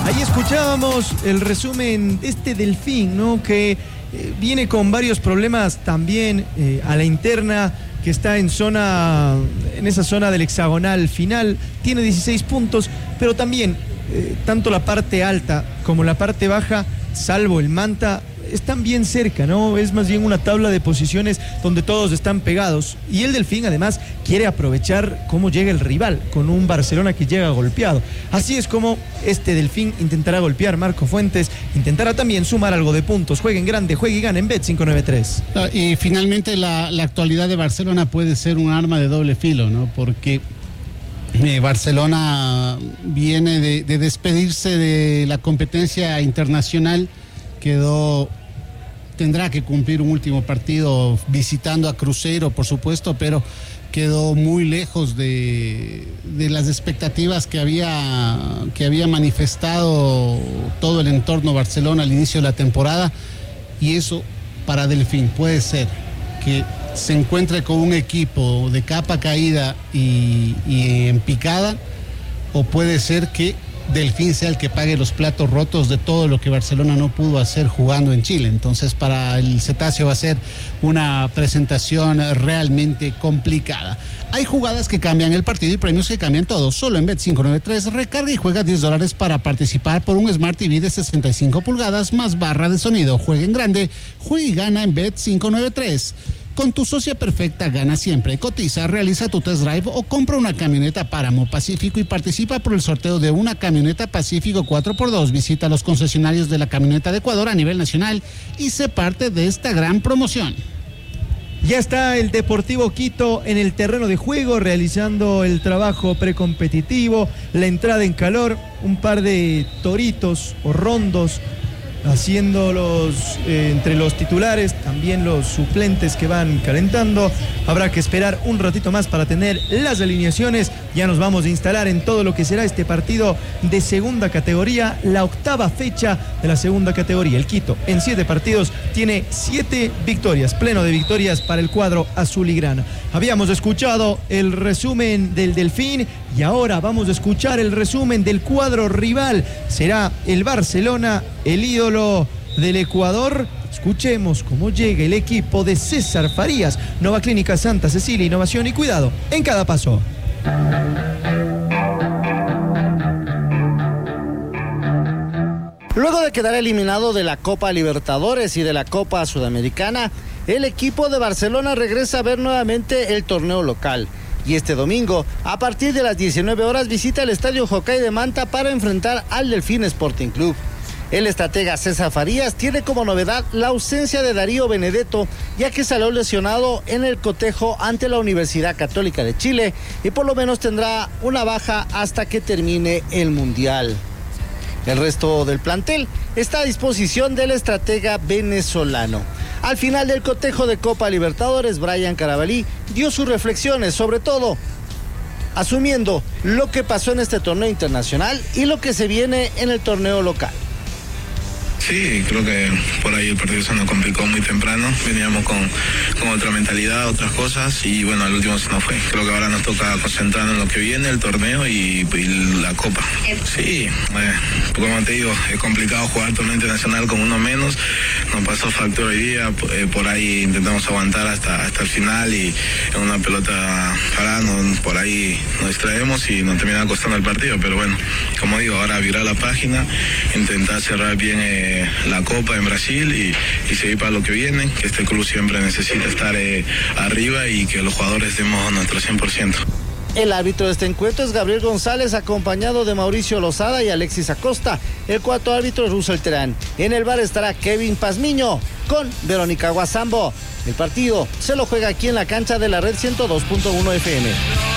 Ahí escuchábamos el resumen de este Delfín, ¿no? Que viene con varios problemas también a la interna, que está en esa zona del hexagonal final, tiene 16 puntos, pero también tanto la parte alta como la parte baja, salvo el Manta, están bien cerca, ¿no? Es más bien una tabla de posiciones donde todos están pegados. Y el Delfín, además, quiere aprovechar cómo llega el rival, con un Barcelona que llega golpeado. Así es como este Delfín intentará golpear. Marco Fuentes intentará también sumar algo de puntos. Jueguen grande, juegue y gane en Bet593. Y finalmente la actualidad de Barcelona puede ser un arma de doble filo, ¿no? Porque Barcelona viene de despedirse de la competencia internacional, tendrá que cumplir un último partido visitando a Cruzeiro, por supuesto, pero quedó muy lejos de las expectativas que había manifestado todo el entorno Barcelona al inicio de la temporada, y eso para Delfín puede ser que se encuentre con un equipo de capa caída y en picada, o puede ser que Delfín sea el que pague los platos rotos de todo lo que Barcelona no pudo hacer jugando en Chile. Entonces para el Cetáceo va a ser una presentación realmente complicada. Hay jugadas que cambian el partido y premios que cambian todo. Solo en Bet593 recarga y juega $10 para participar por un Smart TV de 65 pulgadas más barra de sonido. Juega en grande, juega y gana en Bet593. Con tu socia perfecta gana siempre. Cotiza, realiza tu test drive o compra una camioneta Páramo Pacífico y participa por el sorteo de una camioneta Pacífico 4x2. Visita los concesionarios de la camioneta de Ecuador a nivel nacional y sé parte de esta gran promoción. Ya está el Deportivo Quito en el terreno de juego realizando el trabajo precompetitivo, la entrada en calor, un par de toritos o rondos haciéndolos entre los titulares, también los suplentes que van calentando. Habrá que esperar un ratito más para tener las alineaciones. Ya nos vamos a instalar en todo lo que será este partido de segunda categoría, la octava fecha de la segunda categoría. El Quito en 7 partidos tiene 7 victorias, pleno de victorias para el cuadro azul y grana. Habíamos escuchado el resumen del Delfín y ahora vamos a escuchar el resumen del cuadro rival. Será el Barcelona, el ídolo del Ecuador. Escuchemos cómo llega el equipo de César Farías. Nova Clínica Santa Cecilia, innovación y cuidado en cada paso. Luego de quedar eliminado de la Copa Libertadores y de la Copa Sudamericana, el equipo de Barcelona regresa a ver nuevamente el torneo local. Y este domingo, a partir de las 19 horas, visita el Estadio Jocay de Manta para enfrentar al Delfín Sporting Club. El estratega César Farías tiene como novedad la ausencia de Darío Benedetto, ya que salió lesionado en el cotejo ante la Universidad Católica de Chile y por lo menos tendrá una baja hasta que termine el Mundial. El resto del plantel está a disposición del estratega venezolano. Al final del cotejo de Copa Libertadores, Brian Carabalí dio sus reflexiones, sobre todo asumiendo lo que pasó en este torneo internacional y lo que se viene en el torneo local. Sí, creo que por ahí el partido se nos complicó muy temprano, veníamos con otra mentalidad, otras cosas y bueno, al último se nos fue. Creo que ahora nos toca concentrarnos en lo que viene, el torneo y la Copa. Sí, como te digo, es complicado jugar el torneo internacional con uno menos, nos pasó factura hoy día, por ahí intentamos aguantar hasta el final y en una pelota parada por ahí nos distraemos y nos termina costando el partido, pero bueno, como digo, ahora virar la página, intentar cerrar bien la Copa en Brasil y seguir para lo que viene, que este club siempre necesita estar arriba y que los jugadores demos nuestro 100%. El árbitro de este encuentro es Gabriel González, acompañado de Mauricio Lozada y Alexis Acosta. El cuarto árbitro es Russell Terán. En el bar estará Kevin Pazmiño con Verónica Guasambo. El partido se lo juega aquí en la cancha de la Red 102.1 FM.